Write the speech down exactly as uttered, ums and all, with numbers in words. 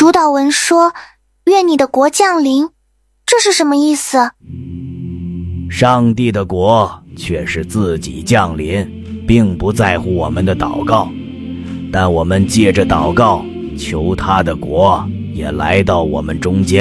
主导文说愿你的国降临，这是什么意思？ 上帝的国却是自己降临，并不在乎我们的祷告，但我们借着祷告求他的国也来到我们中间。